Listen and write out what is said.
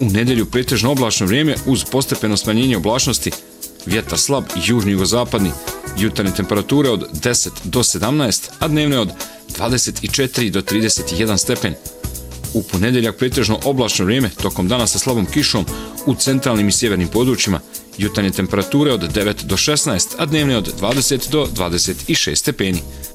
U nedjelju pretežno oblačno vrijeme uz postepeno smanjenje oblačnosti, vjetar slab južno-jugozapadni, jutarnje temperature od 10 do 17, a dnevne od 24 do 31 stepen. U ponedjeljak pretežno oblačno vrijeme, tokom dana sa slabom kišom u centralnim i sjevernim područjima, jutarnje temperature od 9 do 16, a dnevne od 20 do 26 stepeni.